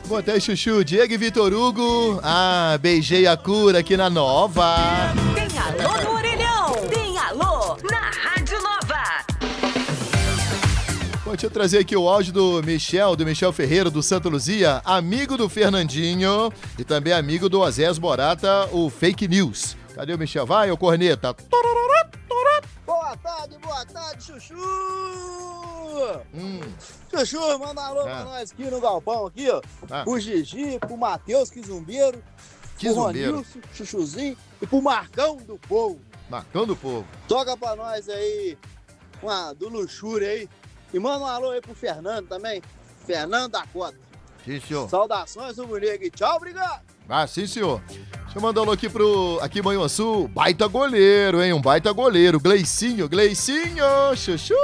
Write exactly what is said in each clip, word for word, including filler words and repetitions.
Boa tarde, Chuchu. Diego e Vitor Hugo. Ah, beijei a cura aqui na Nova. Tem alô no orelhão. Tem alô na Rádio Nova. Bom, deixa eu trazer aqui o áudio do Michel, do Michel Ferreira, do Santa Luzia, amigo do Fernandinho e também amigo do Osés Borata, o Fake News. Cadê o Michel? Vai, ô corneta. Boa tarde, boa tarde, Chuchu! Hum. Chuchu, manda um alô Ah. pra nós aqui no galpão, aqui, ó. Ah. Pro Gigi, pro Matheus Quizumbeiro, Que pro zumbeiro. Ronilson, Chuchuzinho e pro Marcão do Povo. Marcão do povo. Toca pra nós aí, uma do Luxúria aí. E manda um alô aí pro Fernando também, Fernando da Cota. Sim, senhor. Saudações do bonito aqui. Tchau, obrigado! Ah, sim, senhor. Deixa eu mandar um alô aqui pro... Aqui em Manhuaçu, baita goleiro, hein? Um baita goleiro. Gleicinho, Gleicinho, chuchu.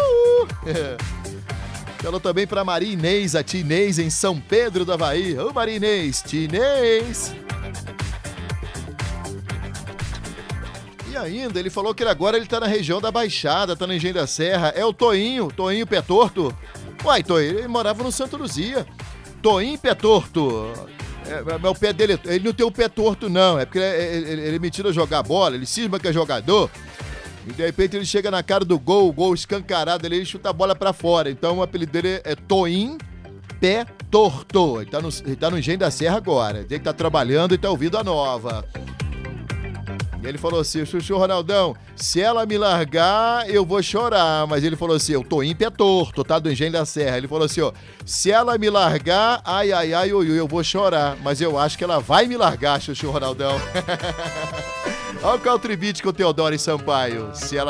Alô também pra Maria Inês, a tia Inês em São Pedro do Avaí. Ô, Maria Inês, tia Inês. E ainda, ele falou que ele agora ele tá na região da Baixada, tá no Engenho da Serra. É o Toinho, Toinho Pé Torto. Uai, Toinho, ele morava no Santa Luzia. Toinho Pé Torto. É, mas o pé dele, ele não tem o pé torto, não. É porque ele, ele, ele me tira a jogar bola, ele cisma que é jogador. E de repente ele chega na cara do gol, o gol escancarado, ele chuta a bola pra fora. Então o apelido dele é Toim Pé Torto. Ele tá no, ele tá no Engenho da Serra agora. Ele tá trabalhando e tá ouvindo a Nova. E ele falou assim, Chuchu Ronaldão, se ela me largar, eu vou chorar. Mas ele falou assim, eu tô em pé torto, tá? Do Engenho da Serra. Ele falou assim, ó, se ela me largar, ai, ai, ai, ui, ui, eu vou chorar. Mas eu acho que ela vai me largar, Chuchu Ronaldão. Olha o Caltribite com o Teodoro e Sampaio. Se ela